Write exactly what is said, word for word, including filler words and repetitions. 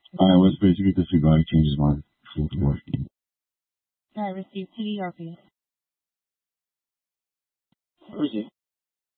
I was basically disregarding changes one. I received T D R P. Where is he?